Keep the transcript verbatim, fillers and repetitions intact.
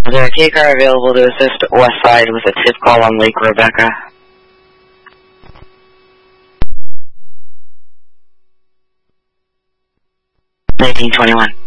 Is there a K car available to assist West Side with a tip call on Lake Rebecca? nineteen twenty-one.